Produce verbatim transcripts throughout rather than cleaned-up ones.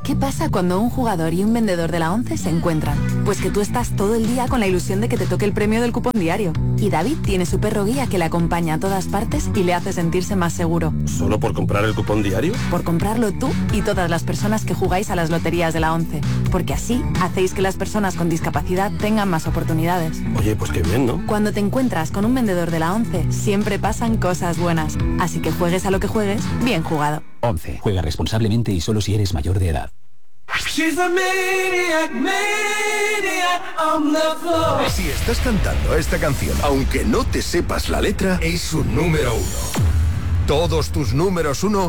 ¿Qué pasa cuando un jugador y un vendedor de la ONCE se encuentran? Pues que tú estás todo el día con la ilusión de que te toque el premio del cupón diario. Y David tiene su perro guía que le acompaña a todas partes y le hace sentirse más seguro. ¿Solo por comprar el cupón diario? Por comprarlo tú y todas las personas que jugáis a las loterías de la ONCE. Porque así hacéis que las personas con discapacidad tengan más oportunidades. Oye, pues qué bien, ¿no? Cuando te encuentras con un vendedor de la ONCE, siempre pasan cosas buenas. Así que juegues a lo que juegues, bien jugado. ONCE. Juega responsablemente y solo si eres mayor de edad. She's a maniac, maniac on the floor. Si estás cantando esta canción, aunque no te sepas la letra, es un número uno. Todos tus números uno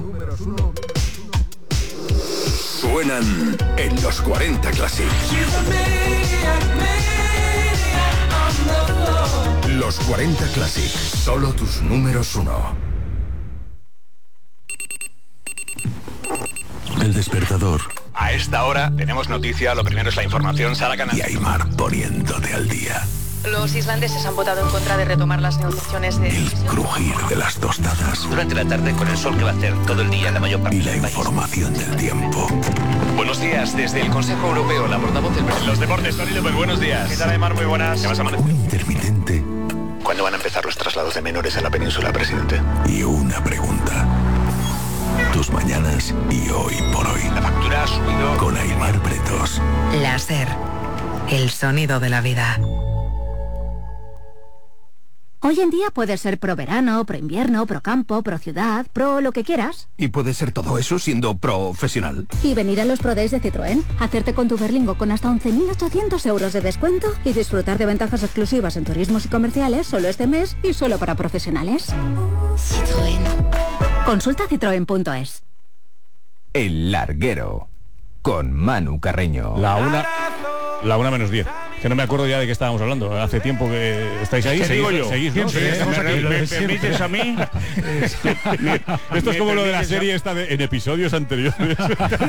suenan en los cuarenta Classic. She's a maniac, maniac on the floor. Los cuarenta Classic, solo tus números uno. El despertador. A esta hora tenemos noticia, lo primero es la información, Sara Canal. Y Aymar poniéndote al día. Los islandeses han votado en contra de retomar las negociaciones de... El crujir de las tostadas. Durante la tarde con el sol que va a hacer todo el día en la mayor parte y la del país. Información del tiempo. Buenos días, desde el Consejo Europeo, la portavoz del... Los deportes, Tony López, buenos días. ¿Qué tal, Aymar? Muy buenas. ¿Qué vas a amanecer? Un intermitente. ¿Cuándo van a empezar los traslados de menores a la península, presidente? Y una pregunta. Tus mañanas y hoy por hoy. La factura ha subido. Con Aymar Bretos. Láser. El sonido de la vida. Hoy en día puedes ser pro verano, pro invierno, pro campo, pro ciudad, pro lo que quieras. Y puede ser todo eso siendo profesional. Y venir a los Pro Days de Citroën, hacerte con tu Berlingo con hasta once mil ochocientos euros de descuento y disfrutar de ventajas exclusivas en turismos y comerciales solo este mes y solo para profesionales. Citroën. Consulta citroen punto es. El Larguero, con Manu Carreño. La una, la una menos diez. Que no me acuerdo ya de qué estábamos hablando. Hace tiempo que estáis ahí. ¿Qué digo yo? Seguís, ¿no? Sí, Estamos ¿Me, aquí. ¿Me permites a mí? Esto es como lo de la serie esta de, en episodios anteriores.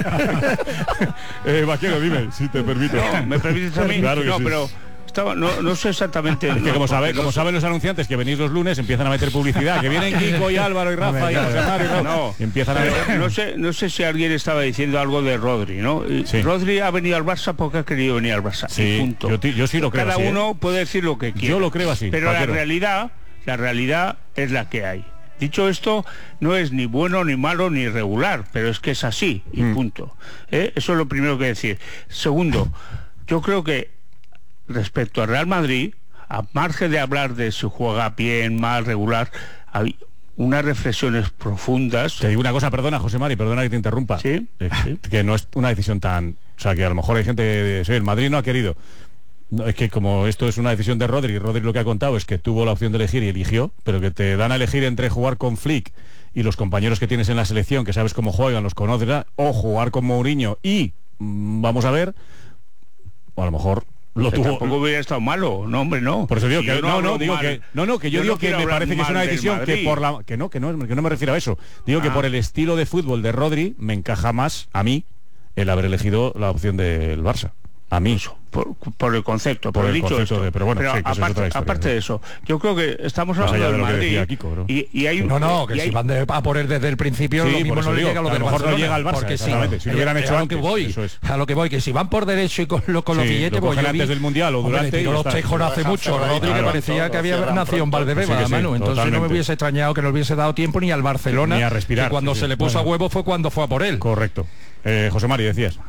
eh, Vaquero, dime, si te permito. No, ¿me permites a mí? Claro que no, sí. pero... Estaba, no, no sé exactamente. Es que no, como, sabe, como no saben los anunciantes que venís los lunes, empiezan a meter publicidad, que vienen Kiko y Álvaro y Rafa y José Mario. No, no. Y empiezan a ver. No sé, no sé si alguien estaba diciendo algo de Rodri, ¿no? Sí. Rodri ha venido al Barça porque ha querido venir al Barça. Sí, punto. Yo, yo sí lo creo. Cada así, uno ¿eh? puede decir lo que quiera. Yo lo creo así. Pero Vaquero. la realidad, la realidad es la que hay. Dicho esto, no es ni bueno, ni malo, ni regular, pero es que es así, y mm. punto. ¿Eh? Eso es lo primero que decir. Segundo, yo creo que respecto al Real Madrid, a margen de hablar de si juega bien, mal, regular, hay unas reflexiones profundas. Te digo una cosa, perdona, José Mari, perdona que te interrumpa. Sí, eh, sí. Que no es una decisión tan... O sea, que a lo mejor hay gente de... Sí, el Madrid no ha querido. No, es que como esto es una decisión de Rodri, y Rodri lo que ha contado es que tuvo la opción de elegir y eligió, pero que te dan a elegir entre jugar con Flick y los compañeros que tienes en la selección, que sabes cómo juegan, los conoces, o jugar con Mourinho y... Mmm, vamos a ver... O a lo mejor... Lo tuvo... Tampoco hubiera estado malo, no hombre, no. Por eso digo si que no, no, no, digo que no, no, que yo, yo digo no que me parece que es una decisión que por la que no, que no, que no me refiero a eso. Digo ah. que por el estilo de fútbol de Rodri me encaja más a mí el haber elegido la opción del Barça. A mí. Eso, por, por el concepto, por, por el dicho concepto esto. De, pero bueno, pero sí, que aparte, eso es otra aparte de eso, yo creo que estamos más hablando allá de del lo Madrid. Que Kiko, y, y hay, no, no, que y si hay... van de, a por él desde el principio, sí, lo mismo no le llega a lo del Barcelona. No llega al Barça, porque si, si lo hubieran hecho a antes, lo que voy, eso es. a lo que voy, que si van por derecho y con, lo, con sí, los billetes, pues yo antes vi, del Mundial o durante. Hombre, los tejos hace mucho, Rodri, que parecía que había nacido en Valdebeba, Manu, entonces no me hubiese extrañado que no hubiese dado tiempo ni al Barcelona, ni a respirar. Cuando se le puso a huevo fue cuando fue a por él. Correcto. José Mari, decías.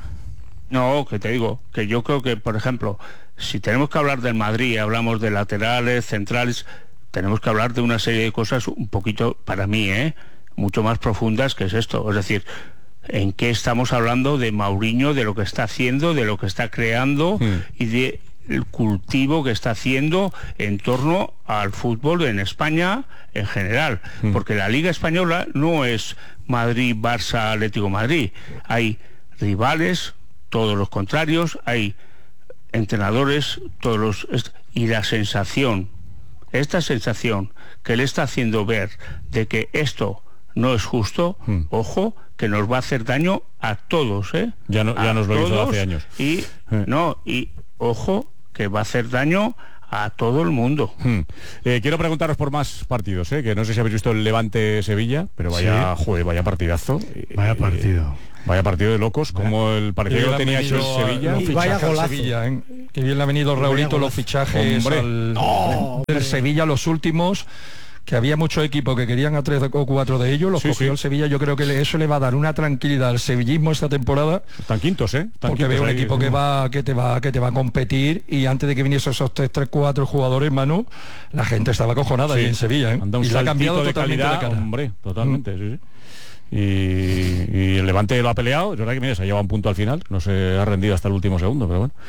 No, que te digo, que yo creo que, por ejemplo, si tenemos que hablar del Madrid, hablamos de laterales, centrales, tenemos que hablar de una serie de cosas un poquito, para mí, ¿eh? mucho más profundas que es esto. Es decir, ¿en qué estamos hablando de Mourinho, de lo que está haciendo, de lo que está creando mm. y de el cultivo que está haciendo en torno al fútbol en España en general? Mm. Porque la Liga Española no es Madrid, Barça, Atlético Madrid. Hay rivales, todos los contrarios, hay entrenadores, todos los... y la sensación, esta sensación que le está haciendo ver de que esto no es justo, mm. ojo, que nos va a hacer daño a todos, ¿eh? Ya, no, ya nos lo hizo hace años. Y, eh. no, y ojo, que va a hacer daño a todo el mundo. Hmm. Eh, quiero preguntaros por más partidos, ¿eh? Que no sé si habéis visto el Levante-Sevilla, pero vaya, sí. joder, vaya partidazo. Vaya partido. Vaya partido de locos, como el partido que lo tenía hecho el Sevilla. Y vaya golazo. Sevilla, ¿eh? Que bien le ha venido Raulito los fichajes al, no, del Sevilla, los últimos, que había muchos equipos que querían a tres o cuatro de ellos, los sí, cogió sí. el Sevilla. Yo creo que eso le va a dar una tranquilidad al sevillismo esta temporada. Están quintos, ¿eh? Están porque veo un ahí, equipo ¿no? que va que te va que te va a competir, y antes de que viniesen esos tres, tres, cuatro jugadores, Manu, la gente estaba acojonada sí. ahí en Sevilla, ¿eh? Un y la ha cambiado de totalmente calidad, de cara. Hombre, totalmente, mm. sí, sí. Y, y el Levante lo ha peleado, es verdad que mira, se ha llevado un punto al final, no se ha rendido hasta el último segundo, pero bueno.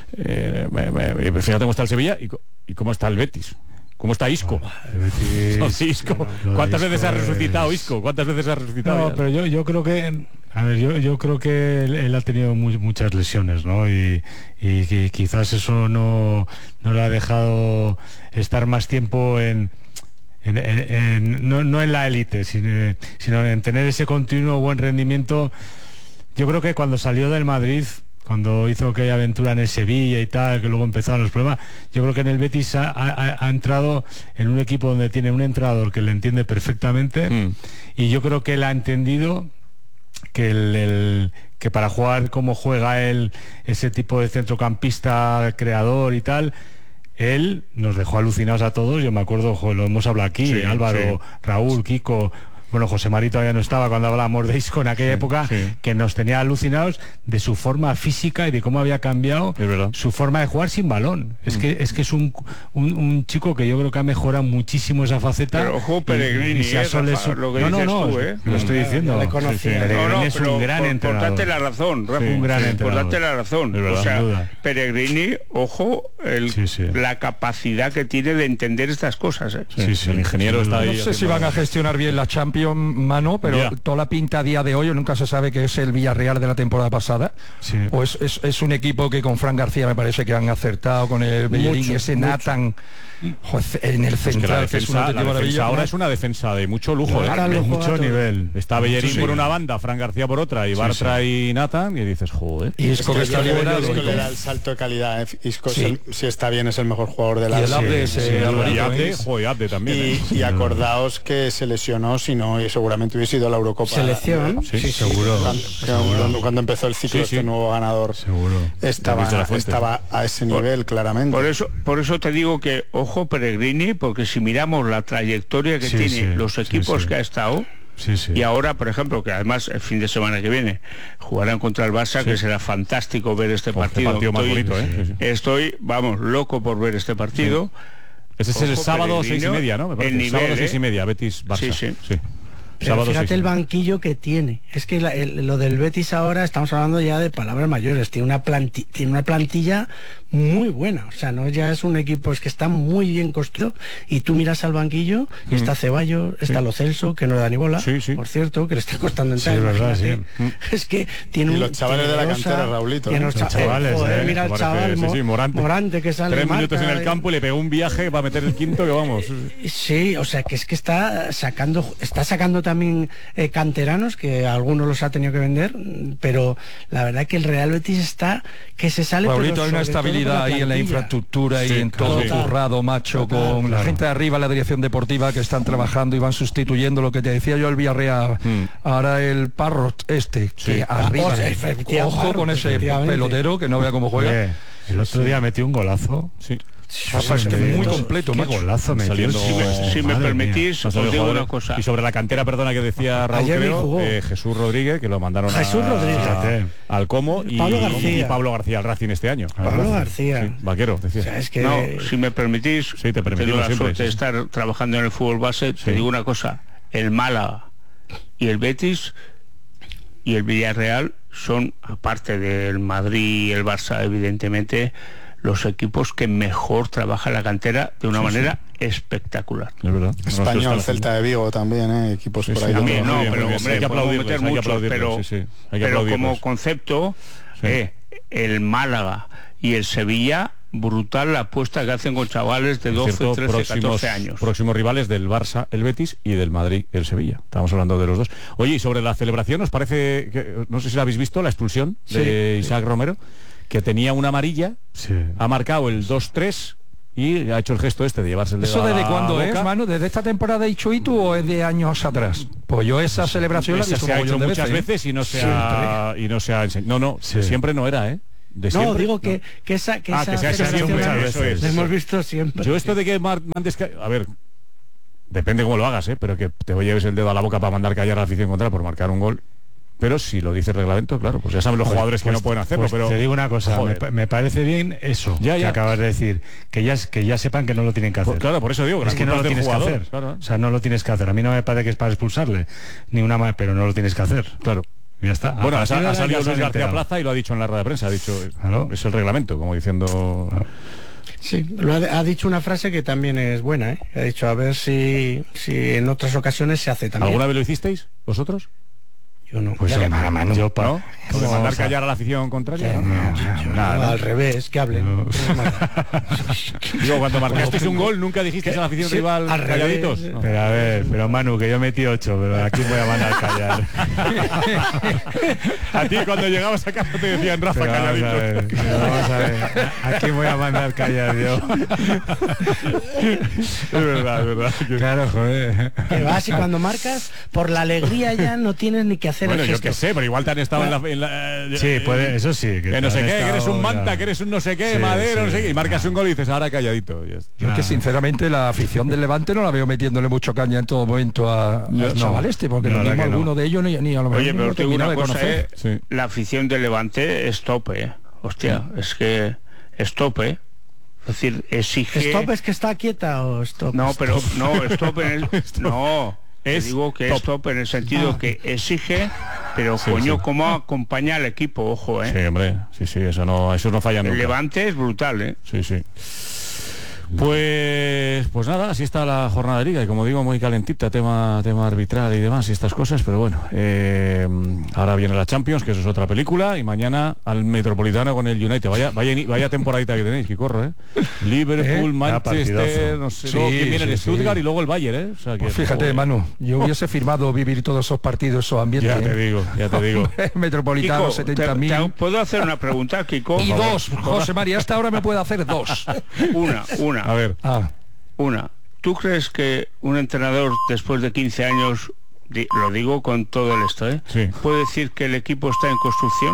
Eh, me, me, fíjate cómo está el Sevilla y, y cómo está el Betis. ¿Cómo está Isco? El Betis, no, sí, Isco. No, ¿Cuántas Isco veces ha resucitado es... Isco? ¿Cuántas veces ha resucitado? No, ya? pero yo, yo creo que, a ver, yo, yo creo que él, él ha tenido muy, muchas lesiones, ¿no? Y, y que quizás eso no, no le ha dejado estar más tiempo en, en, en, en no, no en la élite, sino, sino en tener ese continuo buen rendimiento. Yo creo que cuando salió del Madrid, cuando hizo aquella aventura en el Sevilla y tal, que luego empezaron los problemas, yo creo que en el Betis ha, ha, ha entrado en un equipo donde tiene un entrenador que le entiende perfectamente, mm. y yo creo que él ha entendido que el, el que para jugar como juega él, ese tipo de centrocampista creador y tal, él nos dejó alucinados a todos. Yo me acuerdo, jo, lo hemos hablado aquí, sí, Álvaro, sí. Raúl, Kiko, bueno, José Mari todavía no estaba cuando hablábamos de Isco en aquella sí, época, sí. que nos tenía alucinados de su forma física y de cómo había cambiado su forma de jugar sin balón. Es mm. que es que es un, un, un chico que yo creo que ha mejorado muchísimo esa faceta. Pero ojo, Pellegrini, y, y eh, Rafa, su... lo que no, dices no, no, tú, ¿eh? Lo estoy diciendo. No, no, sí, sí. Pellegrini no, no, es un gran por, entrenador. Por darte la razón, Rafa, sí, un gran sí, entrenador. Por darte la razón. Verdad, o sea, Pellegrini, ojo, el, sí, sí. la capacidad que tiene de entender estas cosas. ¿eh? Sí, sí, sí, el ingeniero está ahí. No sé si van a gestionar bien la Champions, Mano, pero yeah. toda la pinta a día de hoy, nunca se sabe que es el Villarreal de la temporada pasada, sí. o es, es, es un equipo que con Fran García me parece que han acertado, con el Bellerín, ese mucho. Nathan joder, en el central, es que, defensa, que es una la defensa ahora es una defensa de mucho lujo, ¿eh? de mucho nivel. Está Bellerín sí. por una banda, Fran García por otra, y Bartra sí, sí. y Nathan, y dices, joder. Y Isco es que está liberado, Isco le da el salto de calidad, ¿eh? Isco sí. el, si está bien es el mejor jugador de la liga. Y Abde, joder, Abde también. Y, ¿eh? y acordaos que se lesionó, si no, y seguramente hubiese ido a la Eurocopa. Selección, sí, sí, seguro. Cuando, seguro. Cuando, cuando empezó el ciclo, sí, sí. este nuevo ganador seguro. Estaba, estaba a ese nivel, por, claramente. Por eso, por eso te digo que, ojo, Pellegrini, porque si miramos la trayectoria que sí, tiene, sí, los equipos sí, sí. que ha estado, sí, sí. y ahora, por ejemplo, que además el fin de semana que viene jugarán contra el Barça, sí. que será fantástico ver este Por partido. Este partido más estoy, bonito, ¿eh? sí, sí. estoy, vamos, loco por ver este partido. Sí. Ese es el Ojo, sábado seis y media, ¿no? Me parece. El nivel, sábado seis y media, Betis Barça. Sí, sí. sí. Pero sábado fíjate el banquillo que tiene. Es que la, el, lo del Betis ahora estamos hablando ya de palabras mayores. Tiene una planti, tiene una plantilla muy buena. O sea, no ya es un equipo, es que está muy bien construido. Y tú miras al banquillo y mm. está Ceballos, está sí. Lo Celso, que no le da ni bola, sí, sí. por cierto, que le está costando entrar. Sí, verdad, sí. Es que tiene y un. los chavales de la Rosa, cantera, Raulito. Los los chavales, eh, joder, eh, mira al chaval, sí, sí, Morante. Morante, que sale. Tres marca, minutos en el campo y le pegó un viaje para meter el quinto, que vamos. Sí, o sea, que es que está sacando, está sacando también eh, canteranos, que algunos los ha tenido que vender, pero la verdad que el Real Betis está que se sale. Ahorita hay una estabilidad ahí en la infraestructura sí, y en todo sí. currado, macho, total, con claro. la gente de arriba, la dirección deportiva, que están trabajando y van sustituyendo lo que te decía yo el Villarreal. Mm. Ahora el Parro este, sí. que arriba, oh, ojo con ese pelotero que no vea cómo juega. Oye, el otro día metió un golazo. Sí. Sí, sí, sí, muy completo, qué golazo me saliendo, si me, si me permitís, os digo una cosa. Y sobre la cantera, perdona, que decía Raúl, creo, eh, Jesús Rodríguez, que lo mandaron Jesús a, Rodríguez. A, al Como y Pablo García. y Pablo García al Racing este año. Pablo García. Sí, vaquero, decía. O sea, es que... No, si me permitís, sí, te tengo la siempre, suerte sí. de estar trabajando en el fútbol base, sí. te digo una cosa, el Málaga y el Betis y el Villarreal son, aparte del Madrid y el Barça, evidentemente, los equipos que mejor trabajan la cantera de una sí, manera sí. espectacular. Es verdad. Español, Celta de Vigo también, ¿eh? equipos sí, por ahí. Sí, también, no, bien, pero bien, hombre, hay que podemos meter muchos, pero, sí, sí. Hay que pero como concepto, sí. eh, el Málaga y el Sevilla, brutal la apuesta que hacen con chavales de doce, cierto, trece, próximos, catorce años. Próximos rivales del Barça, el Betis, y del Madrid, el Sevilla. Estamos hablando de los dos. Oye, y sobre la celebración, ¿os parece que, no sé si la habéis visto, la expulsión sí. de Isaac Romero, que tenía una amarilla, sí. ha marcado el dos tres y ha hecho el gesto este de llevarse el dedo ¿Eso a desde la cuándo es, boca. mano? ¿Desde esta temporada de Ichuitu o es de años atrás? Pues yo esa celebración Esa la he visto se ha hecho mogollón de muchas veces, veces, y no se ha y no se ha enseñado. No, no, Sí. siempre no era, ¿eh? De No, siempre, digo que, que esa que Ah, esa que se ha hecho celebración siempre, la- eso es, la eso hemos es. visto siempre. Yo esto de que mar- mandes ca- a ver, depende cómo lo hagas, ¿eh? Pero que te lleves el dedo a la boca para mandar callar a la afición contraria por marcar un gol. Pero si lo dice el reglamento, claro, pues ya saben los Pues- jugadores que pues- no pueden hacerlo, pues pero te digo una cosa, me, joder. pa- me parece bien eso Ya, que ya. acabas de decir, que ya que ya sepan que no lo tienen que hacer. Pues claro, por eso digo, es la que no culpa lo es del tienes jugador, que hacer. claro. O sea, no lo tienes que hacer. A mí no me parece que es para expulsarle ni una más, pero no lo tienes que hacer. Claro. Ya está. A Bueno, ha, partir de ha ahora ya salido se Luis han García enterado. Plaza y lo ha dicho en la rueda de prensa, ha dicho, Claro. es el reglamento, como diciendo... Sí, lo ha, ha dicho una frase que también es buena, ¿eh? Ha dicho a ver si, si en otras ocasiones se hace también. ¿Alguna vez lo hicisteis vosotros? Yo no. Pues Ya que hombre, para Manu. yo pa- ¿No? ¿Cómo ¿De mandar vamos a- callar a la afición contraria? Que ¿no? no, yo Nada, no, ¿no? al revés, que hablen. Digo, cuando marcasteis un gol, nunca dijisteis a la afición Sí, rival al revés. calladitos. No. Pero a ver, pero Manu, que yo metí ocho, pero aquí voy a mandar callar. A ti cuando llegabas a casa te decían, Rafa, Pero vamos a calladito. ver, pero vamos a ver, ¿a quién voy a mandar callar yo? Es verdad, es verdad. que- Claro, joder. Que vas y cuando marcas, por la alegría ya no tienes ni que hacer Bueno, el yo gesto. qué sé, pero igual te han estado en la... en la- eh, Sí, puede, eso sí. Que te no sé han qué, que eres un estado manta, ya. que eres un no sé qué, Sí, madero, no sí. sé qué, y marcas un gol y dices, ahora calladito. Y ya está. Yo es que sinceramente la afición del Levante no la veo metiéndole mucho caña en todo momento a- al No, chaval no. este, porque La no verdad mismo que no. alguno de ellos ni, ni a lo mejor Oye, ni pero lo te digo terminaba una de cosa, conocer. eh, la afición de Levante es tope, eh. Hostia, es que es tope. Es decir, exige... ¿Stop es que está quieta o stop? No, pero no, stop en el... No, te Es digo que top. es top en el sentido Ah. que exige, pero Sí, coño, sí. cómo acompaña al equipo, ojo, eh. Sí, hombre, sí, sí, eso no, eso no falla El nunca. Levante es brutal, eh. Sí, sí. Pues pues nada, así está la jornada de liga y como digo muy calentita, tema tema arbitral y demás y estas cosas, pero bueno, eh, ahora viene la Champions, que eso es otra película, y mañana al Metropolitano con el United. Vaya vaya ini- vaya temporadita que tenéis, que corro, ¿eh? Liverpool, ¿Eh? Manchester, partidazo. no sé, Sí, luego quién viene sí, el sí. Stuttgart y luego el Bayern, ¿eh? O sea, que, Pues fíjate, joder, Manu, yo hubiese firmado vivir todos esos partidos, esos ambientes. Ya te ¿eh? digo, ya te digo. Metropolitano, Kiko, setenta te- mil. te- ¿puedo hacer una pregunta, Kiko? Y dos, José María, hasta ahora me puede hacer dos. Una, una. A ver, Ah, Una, ¿tú crees que un entrenador después de quince años, di- lo digo con todo el esto, ¿eh? Sí. puede decir que el equipo está en construcción?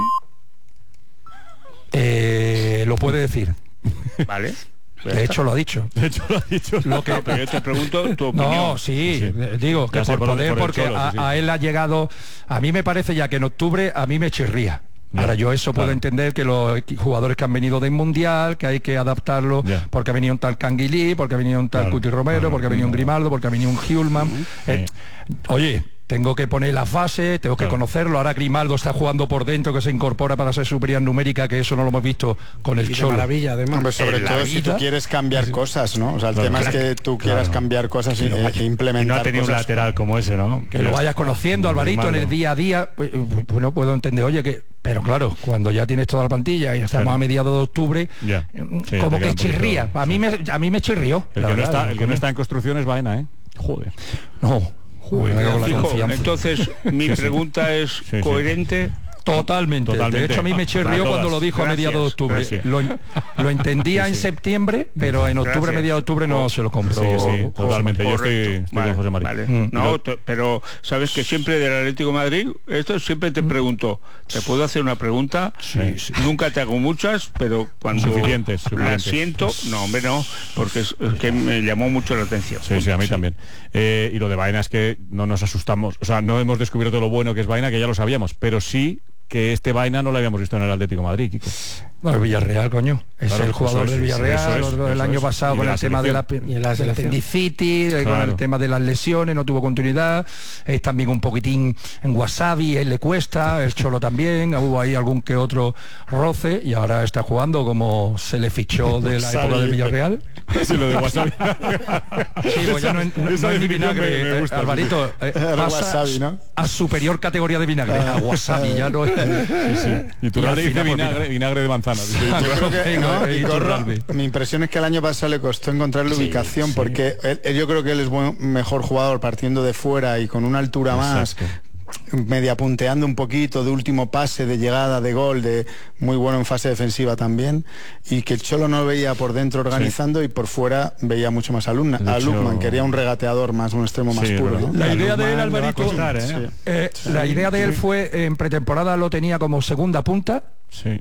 eh, lo puede decir. Vale. De hecho, lo ha dicho. de hecho lo ha dicho. Lo que, No, pero yo te pregunto tu opinión. No, sí, Sí. eh, digo que Ya sé por por dónde- poder, por el porque Cholo, a, sí, sí. a él ha llegado, a mí me parece ya que en octubre a mí me chirría. Ya, Ahora yo eso puedo claro. entender que los equi- jugadores que han venido del Mundial, que hay que adaptarlo, Ya. porque ha venido un tal Canguilí, porque ha venido un tal Claro, Cuti Romero, claro, porque ha venido un Grimaldo, porque ha venido un Hjulman. Eh, oye, tengo que poner la fase, tengo que Claro. conocerlo. Ahora Grimaldo está jugando por dentro, que se incorpora para ser superioridad numérica, que eso no lo hemos visto con el Y de Cholo. maravilla, además. Hombre, sobre En la todo si tú vida- quieres cambiar cosas, ¿no? O sea, el Claro. tema es que tú quieras Claro. cambiar cosas y, Y no- e y implementar no ha tenido un cosas. lateral como ese, ¿no? Que lo vayas conociendo, Alvarito, en el Grimaldo. día a día, pues, bueno, puedo entender, oye, que, pero claro, cuando ya tienes toda la plantilla y estamos Claro. a mediados de octubre, Ya. eh, Sí, como te queda que un poquito- chirría. A mí me, a mí me chirrió. El la que, no verdad, está, el que no coño. está en construcción es Baena, ¿eh? Joder. No, joder, me cago en la Fijo, confianza. entonces, mi Sí, sí. pregunta es sí. coherente. Totalmente. Totalmente. De hecho, a mí me chirrió Para cuando todas. lo dijo a Gracias, mediados de octubre. gracias. Lo, en- lo entendía en Sí, sí. septiembre, pero en octubre, Gracias. mediados de octubre no se lo compró. Sí, sí, totalmente. Yo estoy, Correcto. estoy Vale, con José María. vale. Mm. No, te- pero sabes que siempre del Atlético de Madrid, esto siempre te pregunto, ¿te puedo hacer una pregunta? Sí, sí. Nunca te hago muchas, pero cuando Suficientes, la suficientes. siento, no, hombre, no, porque es, es que me llamó mucho la atención. Sí, sí, a mí también. Eh, y lo de Baena es que no nos asustamos. O sea, no hemos descubierto lo bueno que es Baena, que ya lo sabíamos, pero sí que este Baena no lo habíamos visto en el Atlético de Madrid, Kiko. Bueno, el Villarreal, coño. Es Claro, el jugador eso es, del sí, Villarreal, eso es, lo- el eso año es. pasado Y con de el la tema de la, selección. Y en la de la selección. apendicitis, eh, con Claro. el tema de las lesiones, no tuvo continuidad. Es también un poquitín en wasabi, él le cuesta, el Cholo también, hubo ahí algún que otro roce y ahora está jugando como se le fichó de la época del Villarreal. Sí, lo de Wasabi. Sí, pues ya no, es- no Esa es ni definición vinagre, me- me eh, gusta. Alvarito, eh, Era pasa wasabi, ¿no? a superior categoría de vinagre, a wasabi, ya no es. Y tú Y al le dices final, pues, vinagre, vinagre de manzana. dice. Yo creo que Venga, no, eh, y Corro, Iturralde. mi impresión es que el año pasado le costó encontrar la ubicación porque él- él- yo creo que él es buen, mejor jugador partiendo de fuera y con una altura más. Exacto. media punteando un poquito, de último pase, de llegada, de gol, de muy bueno en fase defensiva también, y que el Cholo no veía por dentro organizando sí. y por fuera veía mucho más a, Luna, a Lukman, quería un regateador más, un extremo más sí, puro, ¿no? La idea de él, Alvarito, costar, ¿eh? Sí. Eh, sí. la idea de él fue, en pretemporada lo tenía como segunda punta sí.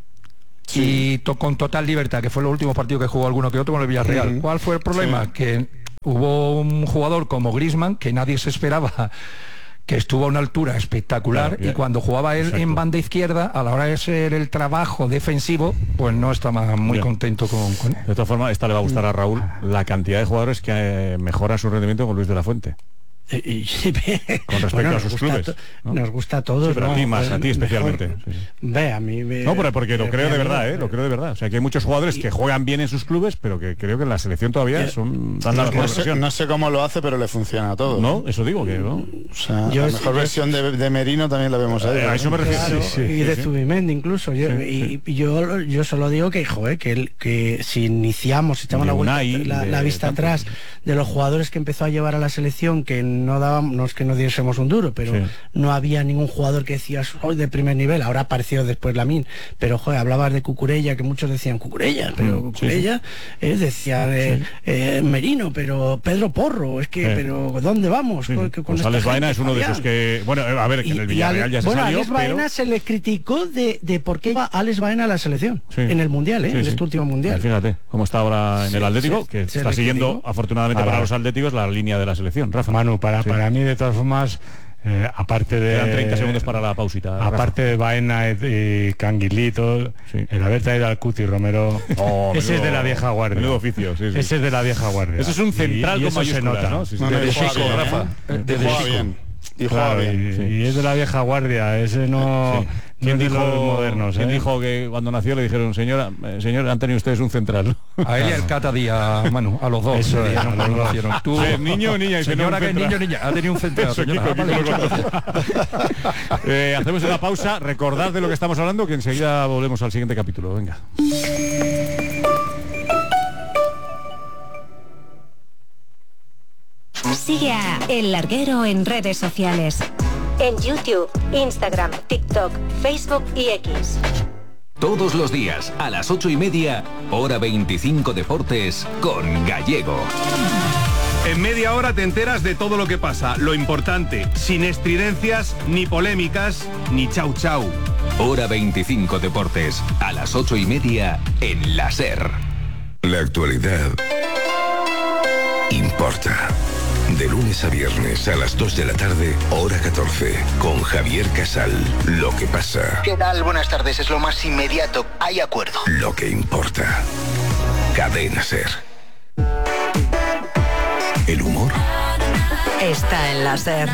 y to con total libertad, que fue los últimos partidos que jugó alguno que otro con el Villarreal. Uh-huh. ¿Cuál fue el problema? Sí. Que hubo un jugador como Griezmann que nadie se esperaba, que estuvo a una altura espectacular, claro, y cuando jugaba él Exacto. en banda izquierda, a la hora de ser el trabajo defensivo, pues no estaba muy bien. contento con, con... De todas formas, esta le va a gustar a Raúl, la cantidad de jugadores que eh, mejora su rendimiento con Luis de la Fuente. Y, y, con respecto bueno, a sus clubes, ¿no? Nos gusta a todos, sí, pero ¿no? a ti más, a ti especialmente. Sí, sí. Ve, a mí me, no, pero porque lo creo de verdad, ¿eh? Lo creo de verdad. O sea, que hay muchos jugadores y, que juegan bien en sus clubes, pero que creo que en la selección todavía son dan la no, mejor sé, versión. No sé cómo lo hace, pero le funciona a todos. No, eso digo que no. O sea, yo la es, mejor versión de, de Merino también la vemos ahí. Eh, a eso me refiero. Claro, sí, sí, y de sí, Zubimendi incluso. Yo, sí, y, y yo, yo solo digo que, joder, que, que si iniciamos, si echamos la, vuelta, Unai, la, la vista de, atrás de los jugadores que empezó a llevar a la selección, que no dábamos, no es que no diésemos un duro, pero sí. no había ningún jugador que decías hoy de primer nivel. Ahora apareció después Lamine, pero joder, hablabas de Cucurella, que muchos decían Cucurella, pero mm, Cucurella sí, sí. Eh, decía de, sí. eh, Merino, pero Pedro Porro, es que, sí. pero ¿dónde vamos? Sí. Con, con pues Alex Baena es uno de esos que, bueno, a ver, que en el Villarreal ya se bueno, salió, a Alex Baena pero... se le criticó de, de por qué iba Alex Baena a la selección sí. en el Mundial, ¿eh? Sí, en sí. este último Mundial. Fíjate cómo está ahora en sí, el Atlético, sí, que está siguiendo, criticó. afortunadamente para, para los atléticos, la línea de la selección. Rafa. Manu, para, sí. para mí, de todas formas... Eh, aparte de Quedan treinta segundos para la pausita. Aparte Rafa. de Baena y, y Canguilito, sí. el haber traído al Cuti Romero, oh, ese menudo, es de la vieja guardia. Menudo oficio, sí, sí. Ese es de la vieja guardia. Eso es un central y, y con mayúsculas, ¿no? Sí, sí. no, no, de Chico, bien, Rafa. De bien. Y, claro, bien. Y, sí. y es de la vieja guardia, ese no... Sí. ¿Quién no dijo, modernos, ¿quién ¿eh? dijo que cuando nació le dijeron, señora, eh, señor, han tenido ustedes un central? A él y al Cata Díaz, Manu, a los dos. Eso es, no, no, no, no, Tú, sí, niño o niña. Y señora que es niño o niña, ha tenido un central. Eso, Kiko, Kiko, eh, hacemos una pausa, recordad de lo que estamos hablando, que enseguida volvemos al siguiente capítulo. Venga. Sigue a El Larguero en redes sociales. En YouTube, Instagram, TikTok, Facebook y X. Todos los días, a las ocho y media, hora veinticinco Deportes, con Gallego. En media hora te enteras de todo lo que pasa, lo importante, sin estridencias, ni polémicas, ni chau chau. Hora veinticinco Deportes, a las ocho y media, en la SER. La actualidad importa. De lunes a viernes a las dos de la tarde, hora catorce, con Javier Casal. Lo que pasa. ¿Qué tal? Buenas tardes, es lo más inmediato. Hay acuerdo. Lo que importa. Cadena SER. El humor está en la SER.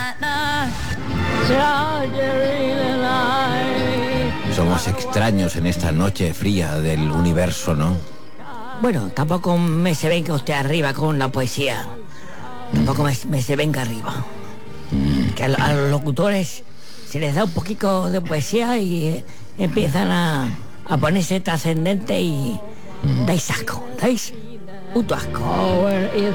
Somos extraños en esta noche fría del universo, ¿no? Bueno, tampoco me se venga usted arriba con la poesía. Tampoco me, me se venga arriba. Mm. Que a, a los locutores se les da un poquito de poesía y eh, empiezan a, a ponerse trascendente y mm. dais asco, dais puto asco.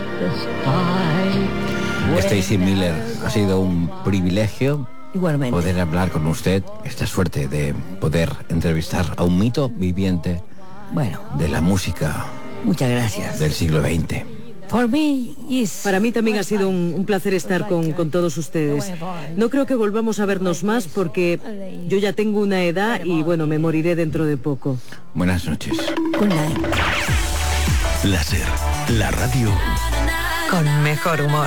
Stacy Miller, ha sido un privilegio igualmente poder hablar con usted. Esta suerte de poder entrevistar a un mito viviente, bueno, de la música. Muchas gracias. Del siglo veinte. Para mí también ha sido un, un placer estar con, con todos ustedes. No creo que volvamos a vernos más porque yo ya tengo una edad y bueno, me moriré dentro de poco. Buenas noches. La SER, la radio con mejor humor.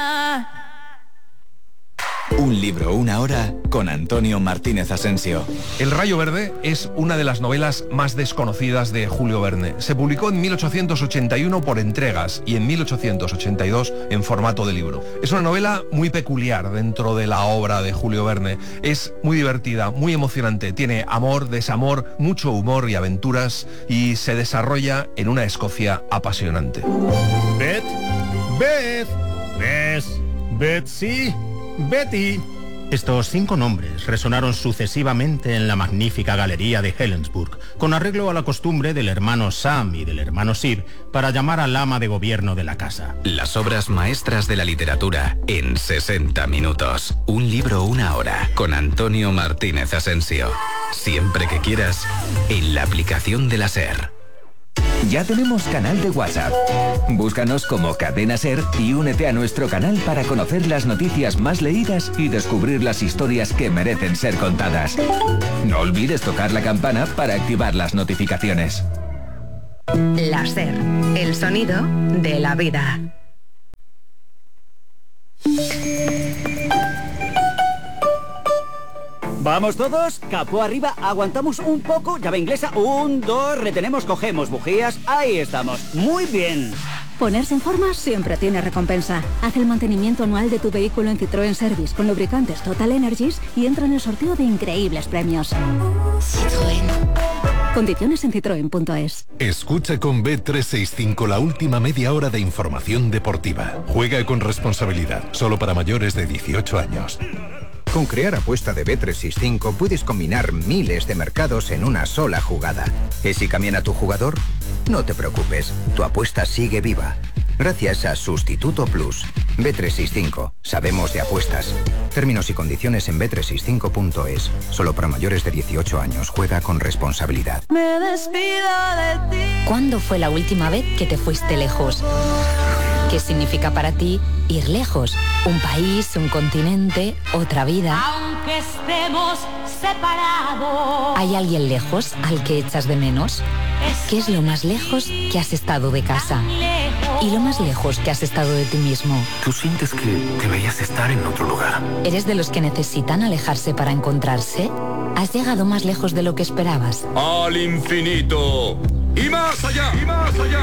Un libro, una hora, con Antonio Martínez Asensio. El Rayo Verde es una de las novelas más desconocidas de Julio Verne. Se publicó en mil ochocientos ochenta y uno por entregas y en mil ochocientos ochenta y dos en formato de libro. Es una novela muy peculiar dentro de la obra de Julio Verne. Es muy divertida, muy emocionante. Tiene amor, desamor, mucho humor y aventuras y se desarrolla en una Escocia apasionante. Beth, Beth, Beth, Betsy, Betty, Estos cinco nombres resonaron sucesivamente en la magnífica galería de Helensburgh, con arreglo a la costumbre del hermano Sam y del hermano Sir para llamar al ama de gobierno de la casa. Las obras maestras de la literatura en sesenta minutos. Un libro, una hora, con Antonio Martínez Asensio. Siempre que quieras, en la aplicación de la SER. Ya tenemos canal de WhatsApp. Búscanos como Cadena SER y únete a nuestro canal para conocer las noticias más leídas y descubrir las historias que merecen ser contadas. No olvides tocar la campana para activar las notificaciones. La SER, el sonido de la vida. Vamos todos, capó arriba, aguantamos un poco, llave inglesa, un, dos, retenemos, cogemos bujías, ahí estamos, muy bien. Ponerse en forma siempre tiene recompensa. Haz el mantenimiento anual de tu vehículo en Citroën Service con lubricantes Total Energies y entra en el sorteo de increíbles premios. Citroën. Condiciones en citroen punto es. Escucha con B trescientos sesenta y cinco la última media hora de información deportiva. Juega con responsabilidad, solo para mayores de dieciocho años. Con Crear Apuesta de B trescientos sesenta y cinco puedes combinar miles de mercados en una sola jugada. ¿Y si cambian a tu jugador? No te preocupes, tu apuesta sigue viva. Gracias a Sustituto Plus. B trescientos sesenta y cinco. Sabemos de apuestas. Términos y condiciones en B trescientos sesenta y cinco punto es. Solo para mayores de dieciocho años. Juega con responsabilidad. Me despido de ti. ¿Cuándo fue la última vez que te fuiste lejos? ¿Qué significa para ti ir lejos? Un país, un continente, otra vida. Aunque estemos separados. ¿Hay alguien lejos al que echas de menos? ¿Qué es lo más lejos que has estado de casa? ¿Y lo más lejos que has estado de ti mismo? ¿Tú sientes que deberías estar en otro lugar? ¿Eres de los que necesitan alejarse para encontrarse? ¿Has llegado más lejos de lo que esperabas? ¡Al infinito! ¡Y más allá! ¡Y más allá!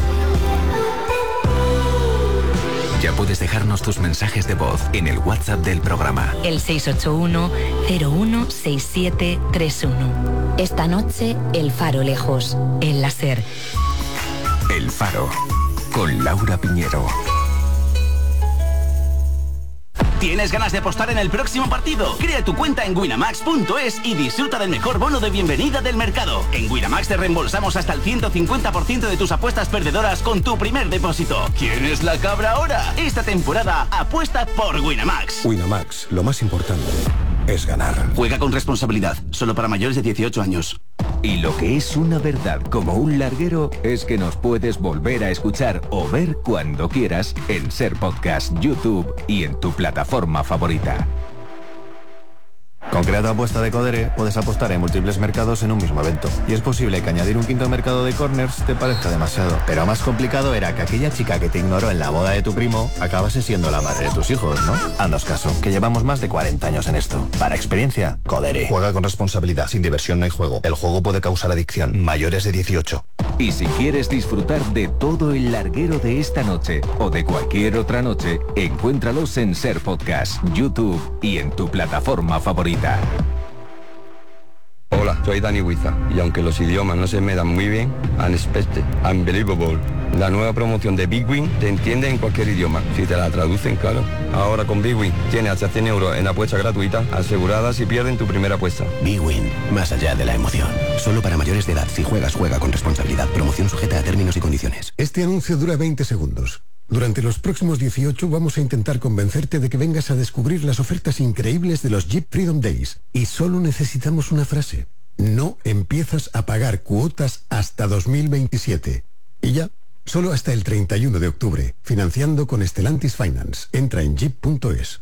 Ya puedes dejarnos tus mensajes de voz en el WhatsApp del programa. El seis ocho uno, cero uno seis siete tres uno. Esta noche, El Faro lejos, en la SER. El Faro, con Laura Piñero. ¿Tienes ganas de apostar en el próximo partido? Crea tu cuenta en winamax punto es y disfruta del mejor bono de bienvenida del mercado. En Winamax te reembolsamos hasta el ciento cincuenta por ciento de tus apuestas perdedoras con tu primer depósito. ¿Quién es la cabra ahora? Esta temporada apuesta por Winamax. Winamax, lo más importante es ganar. Juega con responsabilidad, solo para mayores de dieciocho años. Y lo que es una verdad como un larguero es que nos puedes volver a escuchar o ver cuando quieras en SER Podcast, YouTube y en tu plataforma favorita. Con Crea tu Apuesta de Codere puedes apostar en múltiples mercados en un mismo evento. Y es posible que añadir un quinto mercado de corners te parezca demasiado. Pero más complicado era que aquella chica que te ignoró en la boda de tu primo acabase siendo la madre de tus hijos, ¿no? Haznos caso, que llevamos más de cuarenta años en esto. Para experiencia, Codere. Juega con responsabilidad, sin diversión no hay juego. El juego puede causar adicción. Mayores de dieciocho. Y si quieres disfrutar de todo el larguero de esta noche o de cualquier otra noche, encuéntralos en SER Podcast, YouTube y en tu plataforma favorita. Hola, soy Dani Huiza y aunque los idiomas no se me dan muy bien, Unexpected, Unbelievable, la nueva promoción de Big Win te entiende en cualquier idioma, si te la traducen, claro. Ahora con Big Win tienes hasta cien euros en apuestas gratuitas aseguradas si pierden tu primera apuesta. Big Win, más allá de la emoción. Solo para mayores de edad. Si juegas, juega con responsabilidad. Promoción sujeta a términos y condiciones. Este anuncio dura veinte segundos. Durante los próximos dieciocho vamos a intentar convencerte de que vengas a descubrir las ofertas increíbles de los Jeep Freedom Days. Y solo necesitamos una frase. No empiezas a pagar cuotas hasta dos mil veintisiete. Y ya, solo hasta el treinta y uno de octubre. Financiando con Stellantis Finance. Entra en jeep punto es.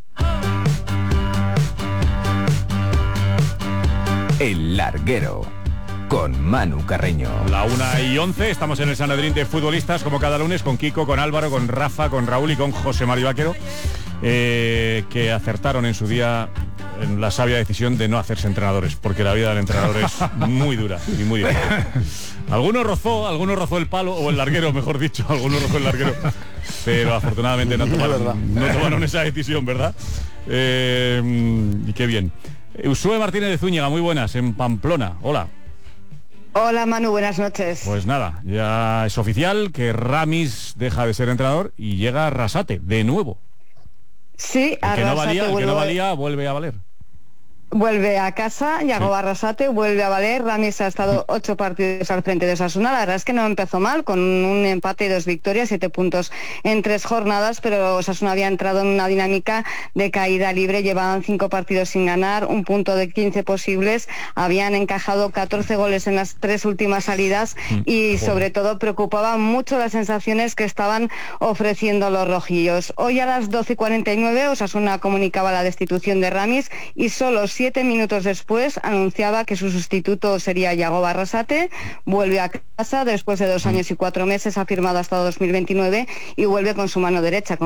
El Larguero, con Manu Carreño. La una y once, estamos en el Sanedrín de futbolistas, como cada lunes, con Kiko, con Álvaro, con Rafa, con Raúl y con José Mario Vaquero, eh, que acertaron en su día en la sabia decisión de no hacerse entrenadores, porque la vida del entrenador es muy dura y muy difícil. Algunos rozó, algunos rozó el palo, o el larguero, mejor dicho, algunos rozó el larguero, pero afortunadamente no tomaron, no tomaron esa decisión, ¿verdad? Eh, y qué bien. Usue Martínez de Zúñiga, muy buenas, en Pamplona. Hola. Hola Manu, buenas noches. Pues nada, ya es oficial que Ramis deja de ser entrenador y llega Arrasate, de nuevo. Sí, el que no valía, el que vuelve... no valía vuelve a valer. Vuelve a casa, Yago sí. Arrasate vuelve a valer. Ramis ha estado ocho partidos al frente de Osasuna. La verdad es que no empezó mal, con un empate y dos victorias, siete puntos en tres jornadas, pero Osasuna había entrado en una dinámica de caída libre. Llevaban cinco partidos sin ganar, un punto de quince posibles. Habían encajado catorce goles en las tres últimas salidas y sobre todo preocupaban mucho las sensaciones que estaban ofreciendo los rojillos. Hoy a las doce y cuarenta y nueve Osasuna comunicaba la destitución de Ramis y solo siete minutos después anunciaba que su sustituto sería Yago Arrasate. Vuelve a casa después de dos años y cuatro meses, ha firmado hasta dos mil veintinueve y vuelve con su mano derecha, con